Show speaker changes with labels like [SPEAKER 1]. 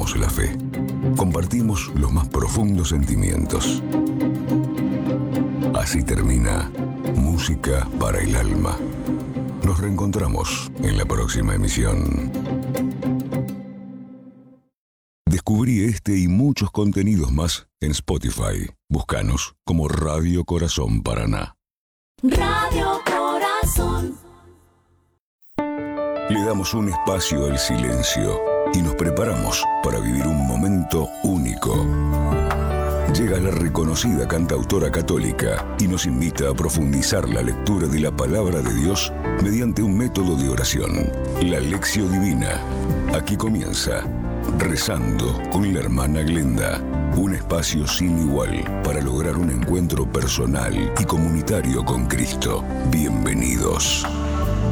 [SPEAKER 1] compartimos la fe. Compartimos los más profundos sentimientos. Así termina Música para el Alma. Nos reencontramos en la próxima emisión. Descubrí este y muchos contenidos más en Spotify. Búscanos como Radio Corazón Paraná.
[SPEAKER 2] Radio Corazón.
[SPEAKER 1] Le damos un espacio al silencio y nos preparamos para vivir un momento único. Llega la reconocida cantautora católica y nos invita a profundizar la lectura de la palabra de Dios mediante un método de oración, la Lección Divina. Aquí comienza Rezando con la hermana Glenda, un espacio sin igual para lograr un encuentro personal y comunitario con Cristo. Bienvenidos.